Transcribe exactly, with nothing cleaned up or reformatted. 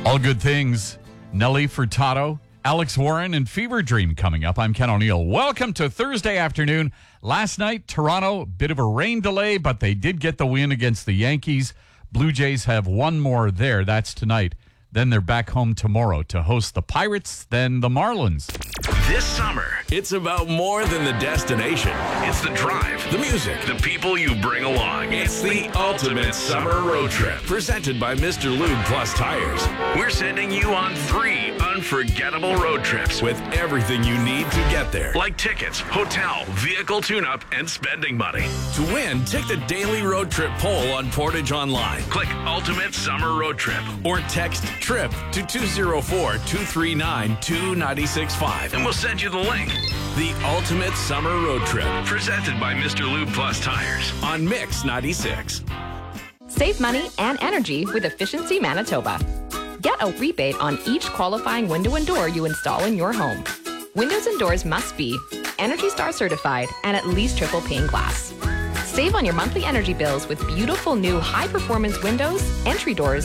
All good things. Nelly Furtado, Alex Warren, and Fever Dream coming up. I'm Ken O'Neill. Welcome to Thursday afternoon. Last night, Toronto, bit of a rain delay, but they did get the win against the Yankees. Blue Jays have one more there. That's tonight. Then they're back home tomorrow to host the Pirates, then the Marlins. This summer, it's about more than the destination. It's the drive, the music, the people you bring along. It's the ultimate summer road trip. Presented by Mister Lube Plus Tires. We're sending you on three unforgettable road trips with everything you need to get there. Like tickets, hotel, vehicle tune-up, and spending money. To win, take the daily road trip poll on Portage Online. Click Ultimate Summer Road Trip or text TRIP to two zero four, two three nine, two nine six five and we'll send you the link. The Ultimate Summer Road Trip, presented by Mister Lube Plus Tires on Mix ninety-six. Save money and energy with Efficiency Manitoba. Get a rebate on each qualifying window and door you install in your home. Windows and doors must be Energy Star certified and at least triple pane glass. Save on your monthly energy bills with beautiful new high-performance windows, entry doors,